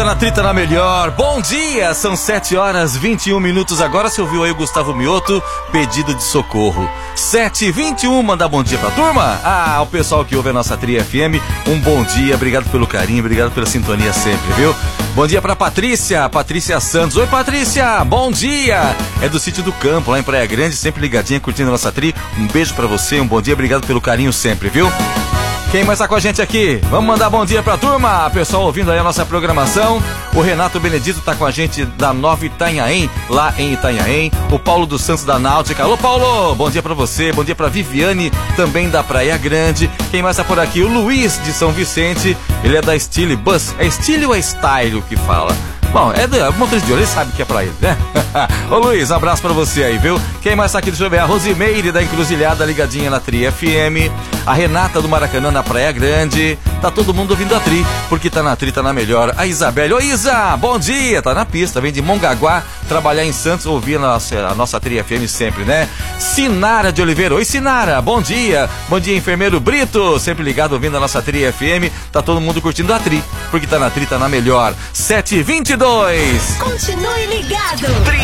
na Trita na melhor. Bom dia, são 7h21 agora. Você ouviu aí o Gustavo Mioto, pedido de socorro. 7h21, mandar bom dia pra turma? O pessoal que ouve a nossa Tri FM, um bom dia, obrigado pelo carinho, obrigado pela sintonia sempre, viu? Bom dia pra Patrícia Santos. Oi, Patrícia, bom dia. É do Sítio do Campo, lá em Praia Grande, sempre ligadinha, curtindo a nossa Tri. Um beijo pra você, um bom dia, obrigado pelo carinho sempre, viu? Quem mais tá com a gente aqui? Vamos mandar bom dia pra turma, pessoal ouvindo aí a nossa programação. O Renato Benedito tá com a gente da Nova Itanhaém, lá em Itanhaém. O Paulo dos Santos da Náutica. Alô, Paulo, bom dia pra você, bom dia pra Viviane, também da Praia Grande. Quem mais tá por aqui? O Luiz de São Vicente, ele é da Style Bus. É Style ou é Style o que fala? Bom, é do motorista de olho, ele sabe que é pra ele, né? Ô Luiz, um abraço pra você aí, viu? Quem mais tá aqui? Deixa eu ver, a Rosimeire da Encruzilhada, ligadinha na Tri FM. A Renata do Maracanã, na Praia Grande. Tá todo mundo ouvindo a Tri, porque tá na Tri, tá na melhor. A Isabelle, ô Isa, bom dia, tá na pista, vem de Mongaguá, trabalhar em Santos, ouvir a nossa Tri FM sempre, né? Sinara de Oliveira, oi Sinara, bom dia, enfermeiro Brito, sempre ligado ouvindo a nossa Tri FM. Tá todo mundo curtindo a Tri, porque tá na Tri, tá na melhor. 7h22. Continue ligado.